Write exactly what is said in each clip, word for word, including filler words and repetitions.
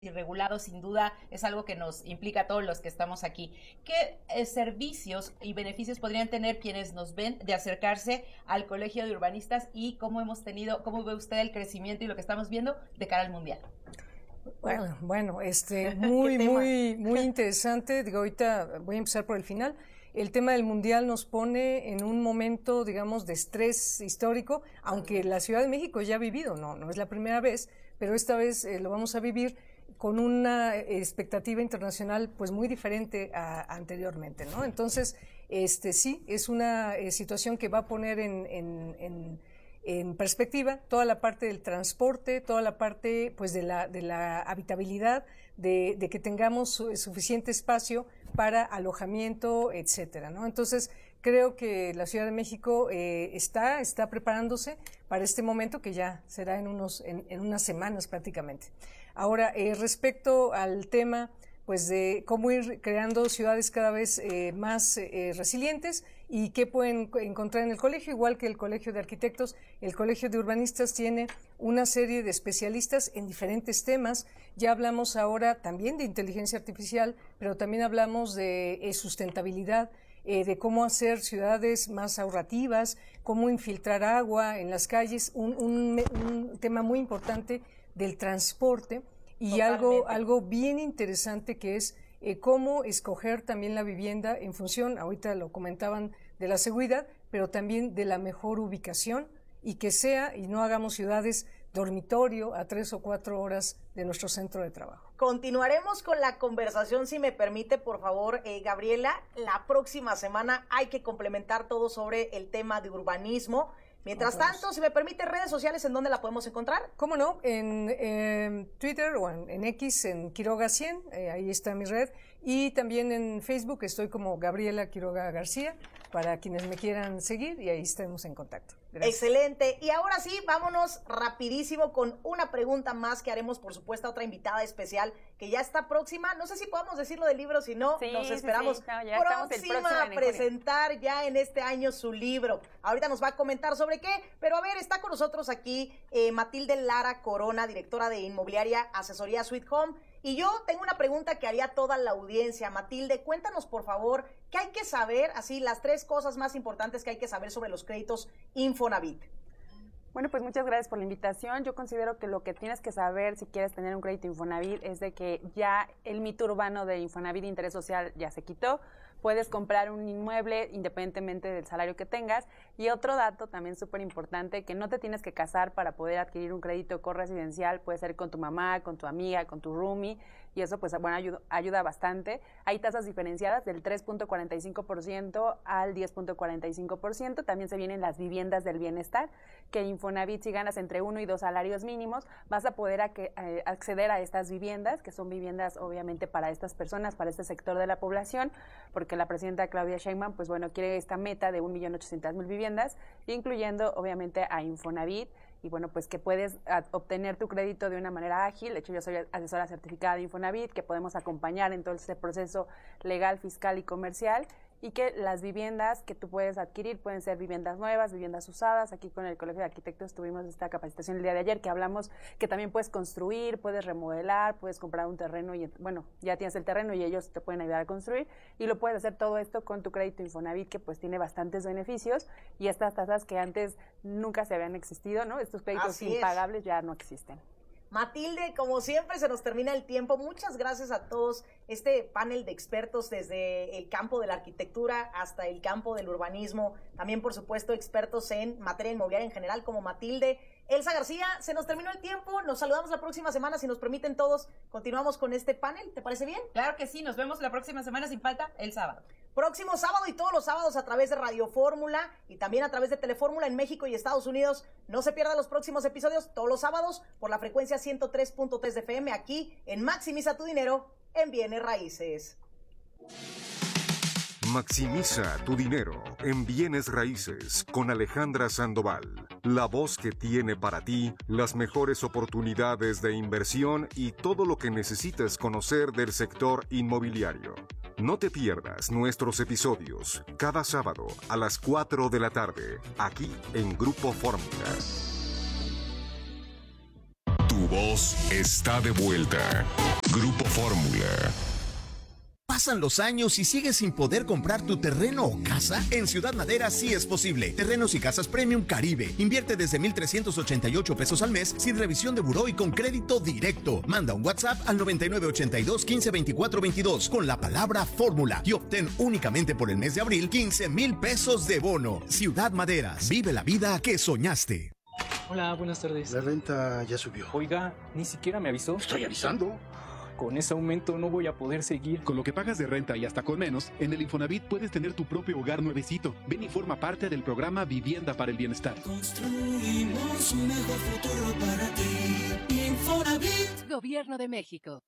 y regulado, sin duda es algo que nos implica a todos los que estamos aquí. ¿Qué eh, servicios y beneficios podrían tener quienes nos ven de acercarse al Colegio de Urbanistas y cómo hemos tenido, cómo ve usted el crecimiento y lo que estamos viendo de cara al Mundial? Bueno, bueno, este, muy, muy, muy interesante. Digo, ahorita voy a empezar por el final. El tema del Mundial nos pone en un momento, digamos, de estrés histórico, aunque la Ciudad de México ya ha vivido, no, no es la primera vez, pero esta vez eh, lo vamos a vivir con una expectativa internacional pues muy diferente a, a anteriormente, ¿no? Entonces, este sí, es una eh, situación que va a poner en, en, en, en perspectiva toda la parte del transporte, toda la parte pues de la, de la habitabilidad, de, de que tengamos su, suficiente espacio para alojamiento, etcétera, ¿no? Entonces, creo que la Ciudad de México eh, está, está preparándose para este momento que ya será en, unos, en, en unas semanas prácticamente. Ahora, eh, respecto al tema pues de cómo ir creando ciudades cada vez eh, más eh, resilientes y qué pueden encontrar en el colegio, igual que el Colegio de Arquitectos, el Colegio de Urbanistas tiene una serie de especialistas en diferentes temas. Ya hablamos ahora también de inteligencia artificial, pero también hablamos de eh, sustentabilidad, eh, de cómo hacer ciudades más ahorrativas, cómo infiltrar agua en las calles, un, un, un tema muy importante del transporte y algo, algo bien interesante que es eh, cómo escoger también la vivienda en función, ahorita lo comentaban, de la seguridad, pero también de la mejor ubicación y que sea, y no hagamos ciudades dormitorio a tres o cuatro horas de nuestro centro de trabajo. Continuaremos con la conversación, si me permite, por favor, eh, Gabriela. La próxima semana hay que complementar todo sobre el tema de urbanismo. Mientras tanto, si me permite, redes sociales, ¿en dónde la podemos encontrar? ¿Cómo no? En eh, Twitter o en, en X, en Quiroga cien, eh, ahí está mi red. Y también en Facebook estoy como Gabriela Quiroga García, para quienes me quieran seguir, y ahí estaremos en contacto. Gracias. Excelente. Y ahora sí, vámonos rapidísimo con una pregunta más que haremos, por supuesto, a otra invitada especial que ya está próxima. No sé si podemos decirlo del libro, si no, sí, nos sí, esperamos sí. No, ya próxima a presentar ya en este año su libro. Ahorita nos va a comentar sobre qué, pero a ver, está con nosotros aquí eh, Matilde Lara Corona, directora de Inmobiliaria Asesoría Sweet Home. Y yo tengo una pregunta que haría a toda la audiencia. Matilde, cuéntanos por favor, ¿qué hay que saber? Así, las tres cosas más importantes que hay que saber sobre los créditos Infonavit. Bueno, pues muchas gracias por la invitación. Yo considero que lo que tienes que saber si quieres tener un crédito Infonavit es de que ya el mito urbano de Infonavit de interés social ya se quitó. Puedes comprar un inmueble independientemente del salario que tengas. Y otro dato también súper importante, que no te tienes que casar para poder adquirir un crédito corresidencial. Puede ser con tu mamá, con tu amiga, con tu roomie. Y eso pues bueno ayuda, ayuda bastante. Hay tasas diferenciadas del tres punto cuarenta y cinco por ciento al diez punto cuarenta y cinco por ciento. También se vienen las viviendas del bienestar, que Infonavit, si ganas entre uno y dos salarios mínimos, vas a poder a que, eh, acceder a estas viviendas, que son viviendas obviamente para estas personas, para este sector de la población, porque la presidenta Claudia Sheinbaum pues bueno quiere esta meta de un millón ochocientas mil viviendas, incluyendo obviamente a Infonavit. Y bueno, pues que puedes a, obtener tu crédito de una manera ágil. De hecho, yo soy asesora certificada de Infonavit, que podemos acompañar en todo este proceso legal, fiscal y comercial. Y que las viviendas que tú puedes adquirir pueden ser viviendas nuevas, viviendas usadas. Aquí con el Colegio de Arquitectos tuvimos esta capacitación el día de ayer, que hablamos que también puedes construir, puedes remodelar, puedes comprar un terreno y, bueno, ya tienes el terreno y ellos te pueden ayudar a construir. Y lo puedes hacer todo esto con tu crédito Infonavit, que pues tiene bastantes beneficios. Y estas tasas que antes nunca se habían existido, ¿no? Estos créditos Así impagables es. Ya no existen. Matilde, como siempre se nos termina el tiempo. Muchas gracias a todos este panel de expertos desde el campo de la arquitectura hasta el campo del urbanismo. También, por supuesto, expertos en materia inmobiliaria en general como Matilde. Elsa García, se nos terminó el tiempo. Nos saludamos la próxima semana. Si nos permiten todos, continuamos con este panel. ¿Te parece bien? Claro que sí. Nos vemos la próxima semana sin falta el sábado. Próximo sábado y todos los sábados a través de Radio Fórmula y también a través de Telefórmula en México y Estados Unidos. No se pierdan los próximos episodios todos los sábados por la frecuencia ciento tres punto tres de F M aquí en Maximiza tu Dinero en Bienes Raíces. Maximiza tu dinero en Bienes Raíces con Alejandra Sandoval, la voz que tiene para ti las mejores oportunidades de inversión y todo lo que necesitas conocer del sector inmobiliario. No te pierdas nuestros episodios cada sábado a las cuatro de la tarde, aquí en Grupo Fórmula. Tu voz está de vuelta. Grupo Fórmula. ¿Pasan los años y sigues sin poder comprar tu terreno o casa? En Ciudad Madera sí es posible. Terrenos y Casas Premium Caribe. Invierte desde mil trescientos ochenta y ocho pesos al mes sin revisión de buró y con crédito directo. Manda un WhatsApp al noventa y nueve ochenta y dos quince veinticuatro veintidós con la palabra fórmula y obtén únicamente por el mes de abril quince mil pesos de bono. Ciudad Maderas. Vive la vida que soñaste. Hola, buenas tardes. La renta ya subió. Oiga, ni siquiera me avisó. Estoy avisando. Con ese aumento no voy a poder seguir. Con lo que pagas de renta y hasta con menos, en el Infonavit puedes tener tu propio hogar nuevecito. Ven y forma parte del programa Vivienda para el Bienestar. Construimos un mejor futuro para ti. Infonavit. Gobierno de México.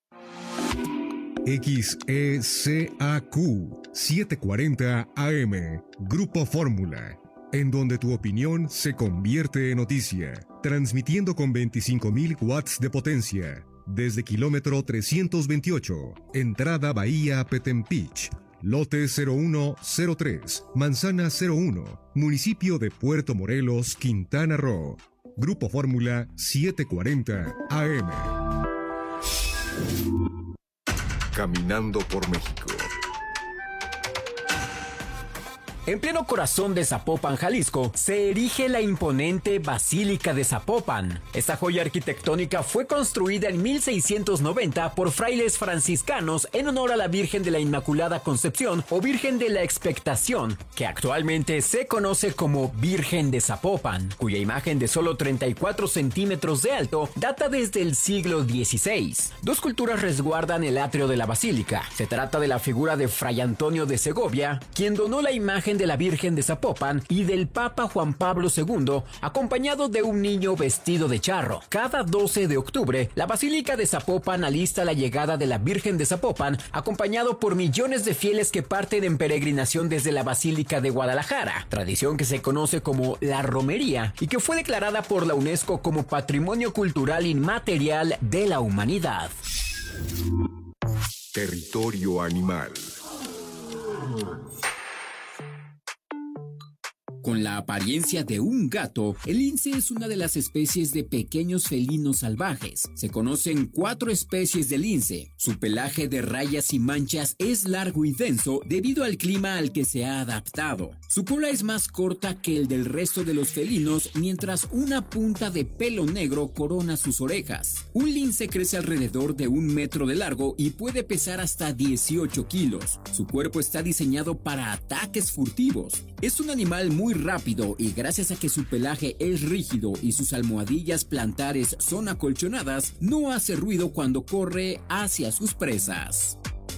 X E C A Q setecientos cuarenta A M, Grupo Fórmula, en donde tu opinión se convierte en noticia, transmitiendo con veinticinco mil watts de potencia. Desde kilómetro trescientos veintiocho, entrada Bahía Petempich, lote cero uno cero tres, manzana cero uno, municipio de Puerto Morelos, Quintana Roo. Grupo Fórmula setecientos cuarenta A M. Caminando por México. En pleno corazón de Zapopan, Jalisco, se erige la imponente Basílica de Zapopan. Esta joya arquitectónica fue construida en mil seiscientos noventa por frailes franciscanos en honor a la Virgen de la Inmaculada Concepción o Virgen de la Expectación, que actualmente se conoce como Virgen de Zapopan, cuya imagen de solo treinta y cuatro centímetros de alto data desde el siglo dieciséis. Dos culturas resguardan el atrio de la basílica. Se trata de la figura de Fray Antonio de Segovia, quien donó la imagen de la Virgen de Zapopan, y del Papa Juan Pablo segundo, acompañado de un niño vestido de charro. Cada doce de octubre, la Basílica de Zapopan alista la llegada de la Virgen de Zapopan, acompañado por millones de fieles que parten en peregrinación desde la Basílica de Guadalajara, tradición que se conoce como la romería y que fue declarada por la UNESCO como Patrimonio Cultural Inmaterial de la Humanidad. Territorio animal. Con la apariencia de un gato, el lince es una de las especies de pequeños felinos salvajes. Se conocen cuatro especies de lince. Su pelaje de rayas y manchas es largo y denso debido al clima al que se ha adaptado. Su cola es más corta que el del resto de los felinos, mientras una punta de pelo negro corona sus orejas. Un lince crece alrededor de un metro de largo y puede pesar hasta dieciocho kilos. Su cuerpo está diseñado para ataques furtivos. Es un animal muy rápido y gracias a que su pelaje es rígido y sus almohadillas plantares son acolchonadas, no hace ruido cuando corre hacia sus presas.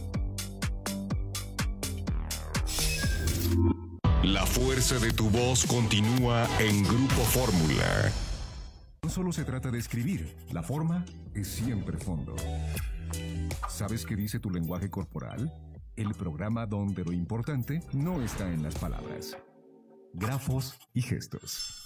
La fuerza de tu voz continúa en Grupo Fórmula. No solo se trata de escribir, la forma es siempre fondo. ¿Sabes qué dice tu lenguaje corporal? El programa donde lo importante no está en las palabras, grafos y gestos.